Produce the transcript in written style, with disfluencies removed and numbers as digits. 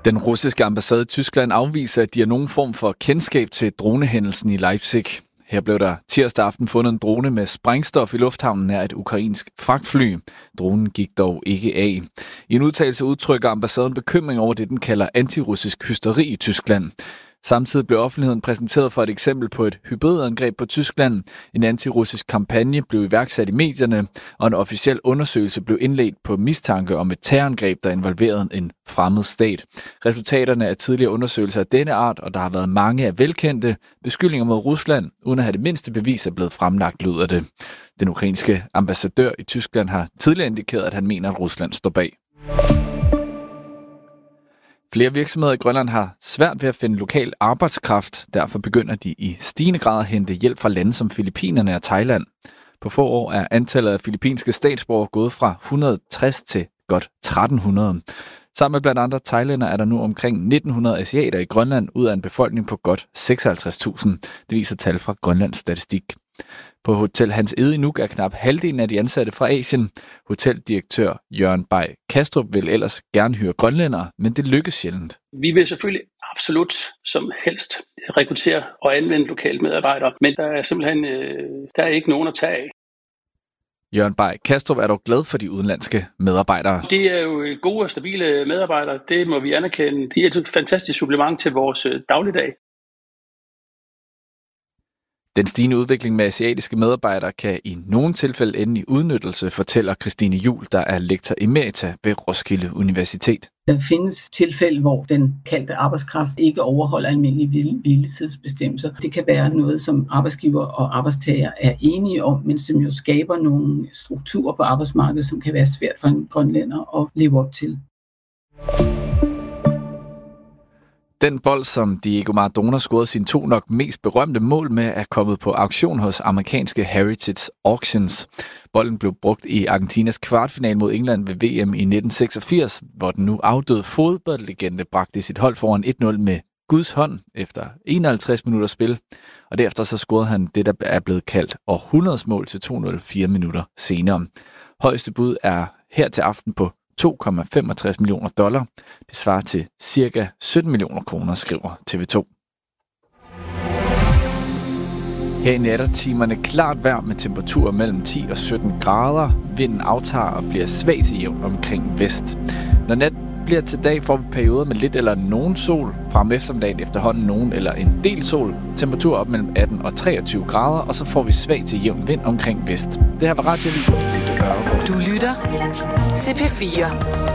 Den russiske ambassade i Tyskland afviser, at de har nogen form for kendskab til dronehændelsen i Leipzig. Her blev der tirsdag aften fundet en drone med sprængstof i lufthavnen nær et ukrainsk fragtfly. Dronen gik dog ikke af. I en udtalelse udtrykker ambassaden bekymring over det, den kalder antirussisk hysteri i Tyskland. Samtidig blev offentligheden præsenteret for et eksempel på et hybridangreb på Tyskland. En antirussisk kampagne blev iværksat i medierne, og en officiel undersøgelse blev indledt på mistanke om et terrorangreb, der involverede en fremmed stat. Resultaterne af tidligere undersøgelser af denne art, og der har været mange af velkendte beskyldninger mod Rusland, uden at have det mindste bevis er blevet fremlagt, lyder det. Den ukrainske ambassadør i Tyskland har tidligere indikeret, at han mener, at Rusland står bag. Flere virksomheder i Grønland har svært ved at finde lokal arbejdskraft. Derfor begynder de i stigende grad at hente hjælp fra lande som Filippinerne og Thailand. På få år er antallet af filippinske statsborgere gået fra 160 til godt 1300. Sammen med blandt andre thailænder er der nu omkring 1900 asiater i Grønland ud af en befolkning på godt 56.000. Det viser tal fra Grønlands Statistik. På Hotel Hans Ede i Nuuk er knap halvdelen af de ansatte fra Asien. Hoteldirektør Jørgen Bay Kastrup vil ellers gerne hyre grønlændere, men det lykkes sjældent. Vi vil selvfølgelig absolut som helst rekruttere og anvende lokale medarbejdere, men der er simpelthen der er ikke nogen at tage af. Jørgen Bay Kastrup er dog glad for de udenlandske medarbejdere. Det er jo gode og stabile medarbejdere, det må vi anerkende. De er et fantastisk supplement til vores dagligdag. Den stigende udvikling med asiatiske medarbejdere kan i nogle tilfælde ende i udnyttelse, fortæller Christine Juhl, der er lektor emerita ved Roskilde Universitet. Der findes tilfælde, hvor den kaldte arbejdskraft ikke overholder almindelige hviletidsbestemmelser. Det kan være noget, som arbejdsgiver og arbejdstager er enige om, men som jo skaber nogle strukturer på arbejdsmarkedet, som kan være svært for en grønlænder at leve op til. Den bold, som Diego Maradona scorede sine 2 nok mest berømte mål med, er kommet på auktion hos amerikanske Heritage Auctions. Bolden blev brugt i Argentinas kvartfinale mod England ved VM i 1986, hvor den nu afdøde fodboldlegende bragte sit hold foran 1-0 med Guds hånd efter 51 minutter spil. Og derefter så scorede han det, der er blevet kaldt århundredes mål til 2-0 4 minutter senere. Højeste bud er her til aften på $2,65 millioner. Det svarer til ca. 17 millioner kroner, skriver TV2. Her i nattertimerne klart vejr med temperaturer mellem 10 og 17 grader. Vinden aftager og bliver svag til jævn omkring vest. Når nat bliver til dag, får vi perioder med lidt eller nogen sol. Frem eftermiddagen efterhånden nogen eller en del sol. Temperatur op mellem 18 og 23 grader, og så får vi svag til jævn vind omkring vest. Det her var Radio Viborg. Du lytter til P4.